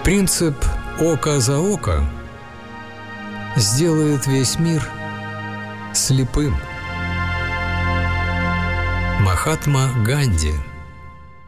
Принцип «око за око» сделает весь мир слепым. Махатма Ганди.